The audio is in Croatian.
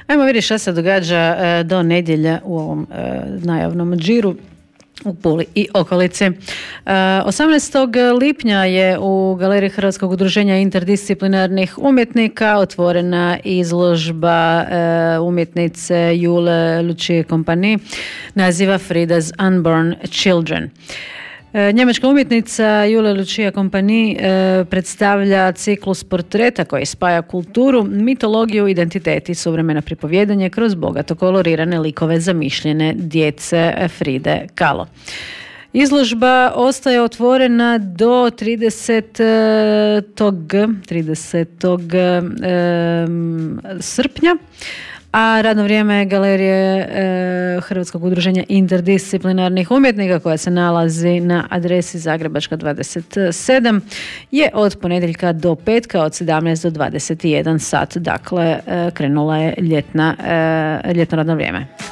Ajmo vidjeti šta se događa do nedjelje u ovom najavnom džiru u Puli i okolici. 18. lipnja je u Galeriji Hrvatskog udruženja interdisciplinarnih umjetnika otvorena izložba umjetnice Jule Lucie Compagnie naziva Frida's Unborn Children. Njemačka umjetnica Jule Lucie Compagnie predstavlja ciklus portreta koji spaja kulturu, mitologiju, identitet i suvremeno pripovjedanje kroz bogato kolorirane likove zamišljene djece Fride Kahlo. Izložba ostaje otvorena do 30. srpnja, a radno vrijeme galerije Hrvatskog udruženja interdisciplinarnih umjetnika koja se nalazi na adresi Zagrebačka 27 je od ponedjeljka do petka od 17 do 21 sat. Dakle, krenula je ljetno radno vrijeme.